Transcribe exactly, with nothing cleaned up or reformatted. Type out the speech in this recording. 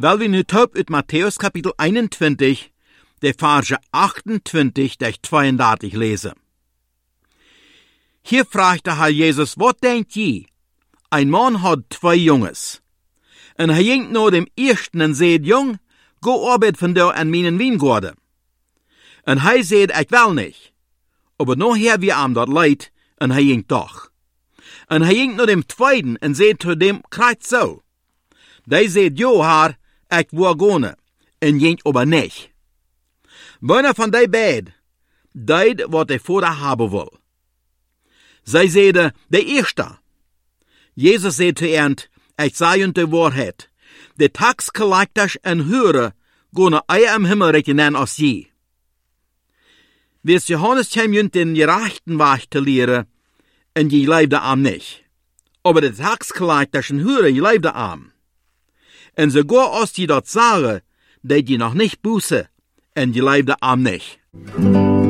Weil wir nu taub uit Matthäus Kapitel einentwintig, de Verse achtentwintig durch zweiunddreißig lesen. Hier fragt der Herr Jesus, was denkt je? Ein Mann hat zwei Junges. Und er ging nur dem ersten und sagt, Jung, go arbeit von da an meinen Weingarten. Und er sagt, ich will nicht. Aber nachher wir am dort leid, und er ging doch. Und er ging nur dem zweiten und sagt zu dem, kreuz so. Der sagt, jo, Herr, ich will gehen, und ging aber nicht. Einer von die beiden, deed wat der Vater haben will. Sie sagte, der Erste. Jesus sagt zu ihnen, ich sage euch die Wahrheit, die Taxcollectors und Hörer gehen eher im Himmel rechten als je. Wie es Johannes kam, den gerechten Weg zu lehren, und je leibte am nicht. Aber die Taxcollectors und Hörer, je leibte am. Und sogar als die dort sagen, die die noch nicht buße, und je leibte am nicht.